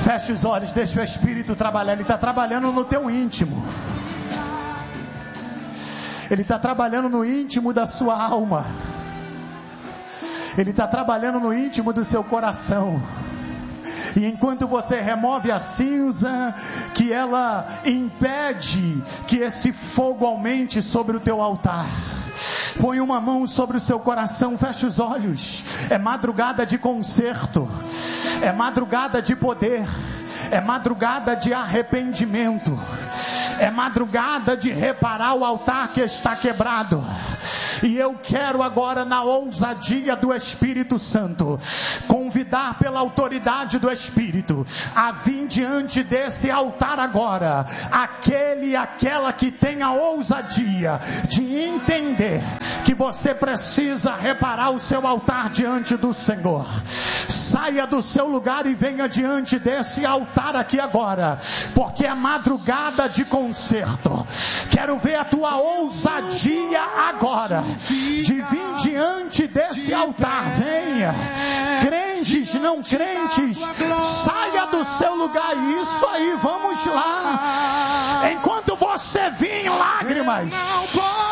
Feche os olhos, deixa o Espírito trabalhar. Ele está trabalhando no teu íntimo. Ele está trabalhando no íntimo da sua alma. Ele está trabalhando no íntimo do seu coração. E enquanto você remove a cinza, que ela impede que esse fogo aumente sobre o teu altar. Põe uma mão sobre o seu coração, feche os olhos. É madrugada de conserto, é madrugada de poder, é madrugada de arrependimento, é madrugada de reparar o altar que está quebrado. E eu quero agora, na ousadia do Espírito Santo, convidar pela autoridade do Espírito a vir diante desse altar agora, aquele e aquela que tem a ousadia de entender que você precisa reparar o seu altar diante do Senhor. Saia do seu lugar e venha diante desse altar aqui agora, porque é madrugada de conserto. Quero ver a tua ousadia agora, de vir diante desse altar. Venha, crentes, não crentes, saia do seu lugar. Isso aí, vamos lá. Enquanto você vir, lágrimas